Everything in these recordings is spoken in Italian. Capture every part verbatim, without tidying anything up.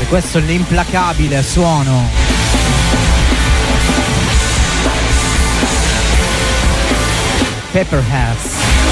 Questo è l'implacabile suono Pepperheads.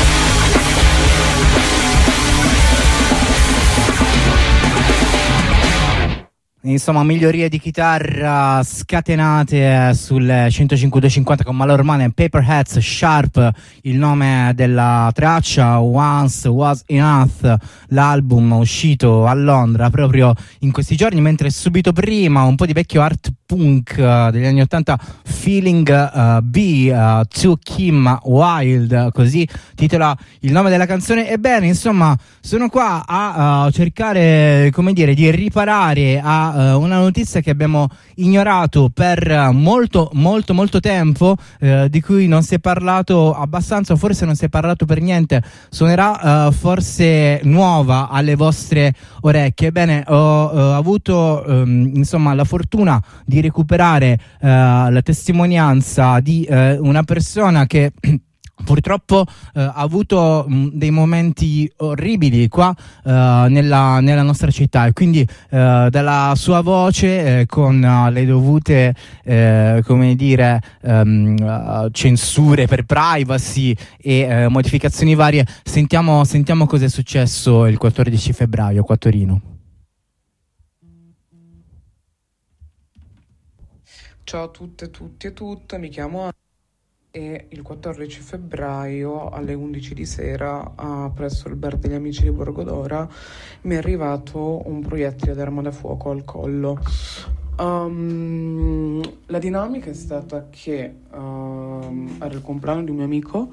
Insomma, migliorie di chitarra scatenate sul centocinque duecentocinquanta con Malormane e Paperheads. Sharp, il nome della traccia. Once Was Enough, l'album uscito a Londra proprio in questi giorni, mentre subito prima un po' di vecchio art punk uh, degli anni ottanta, Feeling uh, B uh, to Kim Wilde, così titola il nome della canzone. Ebbene, insomma, sono qua a uh, cercare, come dire, di riparare a uh, una notizia che abbiamo ignorato per molto molto molto tempo, uh, di cui non si è parlato abbastanza, o forse non si è parlato per niente. Suonerà uh, forse nuova alle vostre orecchie. Ebbene, ho uh, avuto um, insomma la fortuna di recuperare uh, la testimonianza di uh, una persona che purtroppo uh, ha avuto mh, dei momenti orribili qua uh, nella, nella nostra città, e quindi uh, dalla sua voce eh, con uh, le dovute eh, come dire um, uh, censure per privacy e uh, modificazioni varie, sentiamo, sentiamo cosa è successo il quattordici febbraio qua a Torino. Ciao a tutte, tutti e tutte, mi chiamo Anna e il quattordici febbraio alle undici di sera a, presso il bar degli amici di Borgodora mi è arrivato un proiettile d'arma da fuoco al collo. Um, la dinamica è stata che um, era il compleanno di un mio amico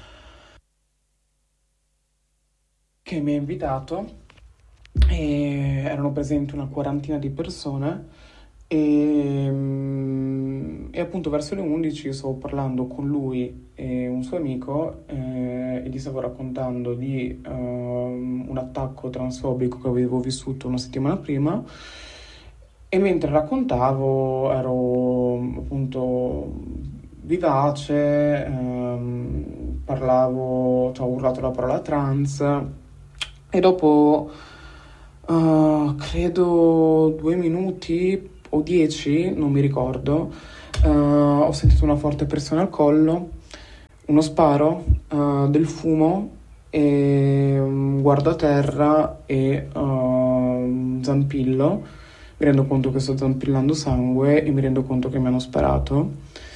che mi ha invitato e erano presenti una quarantina di persone. E, e appunto verso le undici stavo parlando con lui e un suo amico eh, e gli stavo raccontando di uh, un attacco transfobico che avevo vissuto una settimana prima, e mentre raccontavo ero appunto vivace, ehm, parlavo, cioè ho urlato la parola trans, e dopo uh, credo due minuti o dieci, non mi ricordo, uh, ho sentito una forte pressione al collo, uno sparo, uh, del fumo, e um, guardo a terra e uh, un zampillo. Mi rendo conto che sto zampillando sangue e mi rendo conto che mi hanno sparato.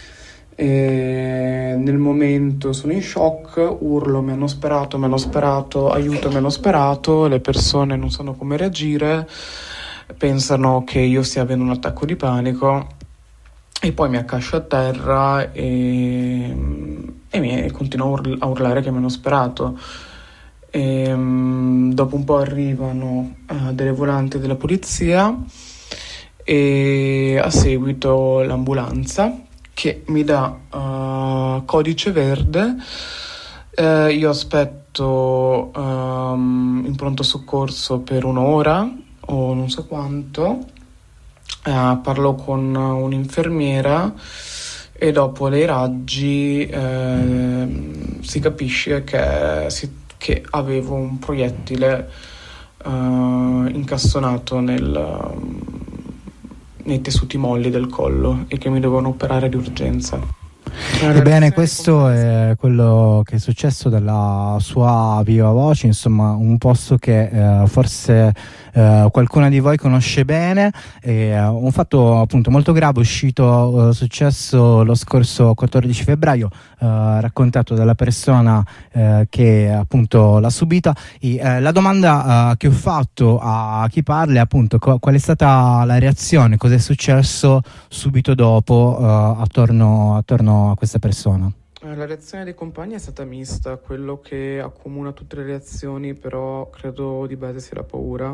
E nel momento sono in shock, urlo mi hanno sparato, mi hanno sparato, aiuto, mi hanno sparato. Le persone non sanno come reagire, pensano che io stia avendo un attacco di panico, e poi mi accascio a terra e, e mi continuo a, url- a urlare che mi hanno sparato. E, um, dopo un po' arrivano uh, delle volanti della polizia e a seguito l'ambulanza che mi dà uh, codice verde. Uh, io aspetto um, in pronto soccorso per un'ora o non so quanto, uh, parlo con un'infermiera e dopo dei raggi uh, si capisce che, si, che avevo un proiettile uh, incastonato nel, nei tessuti molli del collo e che mi dovevano operare di urgenza. Ebbene, questo è quello che è successo dalla sua viva voce, insomma un posto che eh, forse eh, qualcuno di voi conosce bene. È un fatto appunto molto grave, uscito, eh, successo lo scorso quattordici febbraio, eh, raccontato dalla persona eh, che appunto l'ha subita. E, eh, la domanda eh, che ho fatto a chi parla è appunto co- qual è stata la reazione, cosa è successo subito dopo eh, attorno, attorno a questa persona. La reazione dei compagni è stata mista. Quello che accomuna tutte le reazioni però credo di base sia la paura,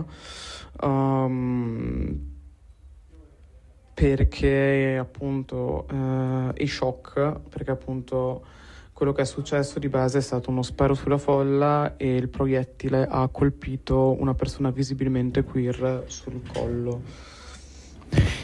um, perché appunto uh, e shock, perché appunto quello che è successo di base è stato uno sparo sulla folla e il proiettile ha colpito una persona visibilmente queer sul collo.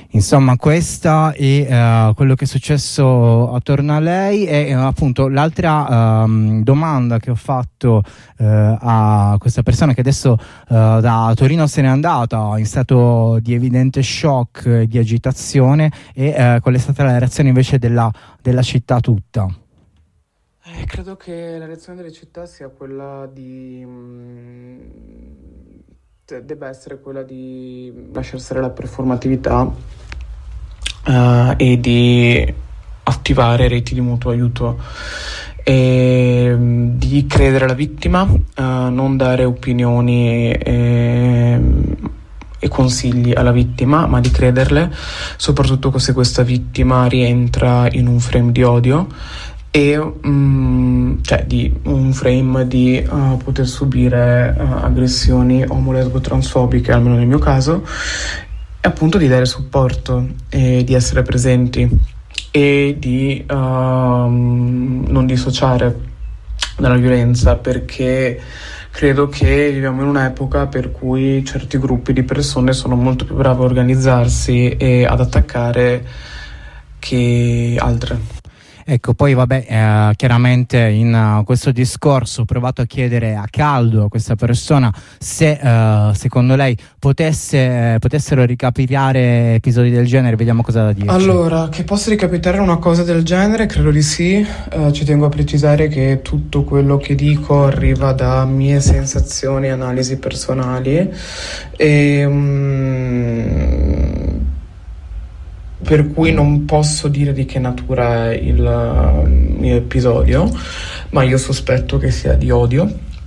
Insomma, questa è uh, quello che è successo attorno a lei. E uh, appunto l'altra um, domanda che ho fatto uh, a questa persona, che adesso uh, da Torino se n'è andata in stato di evidente shock e di agitazione, e uh, qual è stata la reazione invece della, della città tutta? Eh, credo che la reazione delle città sia quella di... mh, de- debba essere quella di lasciare stare la performatività eh, e di attivare reti di mutuo aiuto e mh, di credere alla vittima, eh, non dare opinioni e, e consigli alla vittima, ma di crederle, soprattutto se questa vittima rientra in un frame di odio e um, cioè di un frame di uh, poter subire uh, aggressioni omo, lesbo, transfobiche, almeno nel mio caso, e appunto di dare supporto e di essere presenti e di uh, non dissociare dalla violenza, perché credo che viviamo in un'epoca per cui certi gruppi di persone sono molto più bravi a organizzarsi e ad attaccare che altre. Ecco, poi vabbè, eh, chiaramente in uh, questo discorso ho provato a chiedere a caldo a questa persona se uh, secondo lei potesse, eh, potessero ricapitare episodi del genere. Vediamo cosa da dire. Allora, che possa ricapitare una cosa del genere, credo di sì. Uh, ci tengo a precisare che tutto quello che dico arriva da mie sensazioni e analisi personali e... Um, per cui non posso dire di che natura è il uh, mio episodio, ma io sospetto che sia di odio.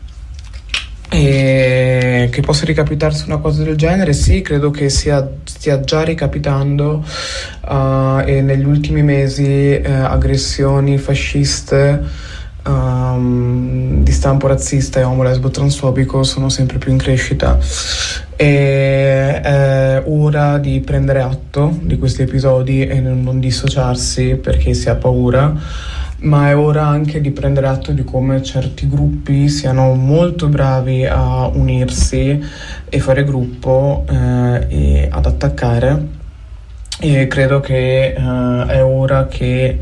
E che possa ricapitarsi una cosa del genere, sì, credo che sia, stia già ricapitando uh, e negli ultimi mesi uh, aggressioni fasciste Um, di stampo razzista e omo, lesbo, transfobico sono sempre più in crescita e è ora di prendere atto di questi episodi e non dissociarsi perché si ha paura, ma è ora anche di prendere atto di come certi gruppi siano molto bravi a unirsi e fare gruppo eh, e ad attaccare, e credo che eh, è ora che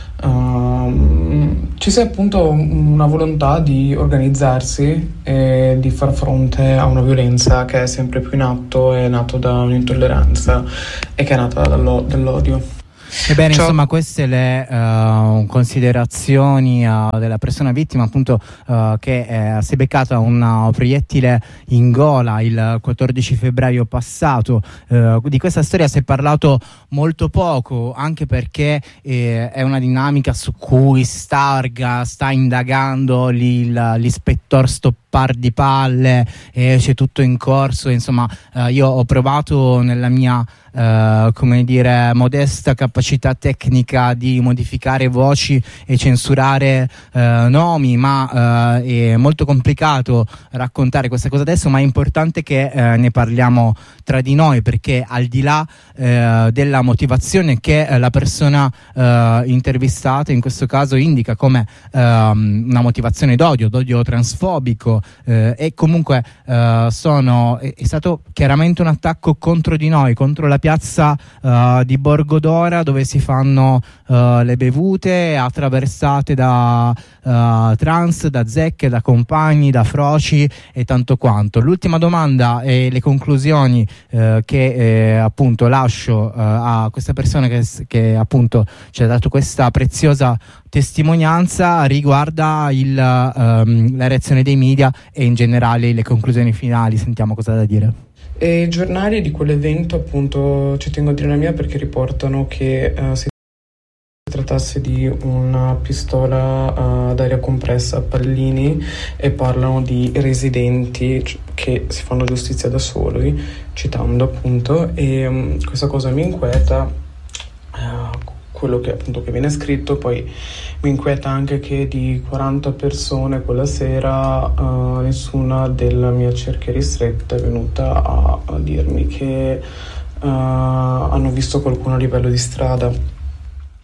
Um, ci sia appunto una volontà di organizzarsi e di far fronte a una violenza che è sempre più in atto, è nato da un'intolleranza e che è nata dallo, dall'odio. Ebbene, Ciao. Insomma, queste le uh, considerazioni uh, della persona vittima, appunto, uh, che uh, si è beccata un proiettile in gola il quattordici febbraio passato. Uh, di questa storia si è parlato molto poco, anche perché eh, è una dinamica su cui Starga sta indagando l'il, l'ispettor Stoppar di Palle, e c'è tutto in corso. Insomma, uh, io ho provato nella mia Uh, come dire, modesta capacità tecnica di modificare voci e censurare uh, nomi, ma uh, è molto complicato raccontare questa cosa adesso, ma è importante che uh, ne parliamo tra di noi, perché al di là uh, della motivazione che uh, la persona uh, intervistata in questo caso indica come uh, una motivazione d'odio, d'odio transfobico, uh, e comunque uh, sono, è, è stato chiaramente un attacco contro di noi, contro la piazza uh, di Borgodora, dove si fanno uh, le bevute attraversate da uh, trans, da zecche, da compagni, da froci e tanto quanto. L'ultima domanda e le conclusioni uh, che eh, appunto lascio uh, a questa persona che, che appunto ci ha dato questa preziosa testimonianza riguarda il, um, la reazione dei media e in generale le conclusioni finali. Sentiamo cosa ha da dire. E i giornali di quell'evento, appunto, ci tengo a dire la mia, perché riportano che uh, si trattasse di una pistola uh, ad aria compressa a pallini, e parlano di residenti che si fanno giustizia da soli, citando appunto, e um, questa cosa mi inquieta, uh, quello che appunto che viene scritto. Poi mi inquieta anche che di quaranta persone quella sera uh, nessuna della mia cerchia ristretta è venuta a, a dirmi che uh, hanno visto qualcuno a livello di strada.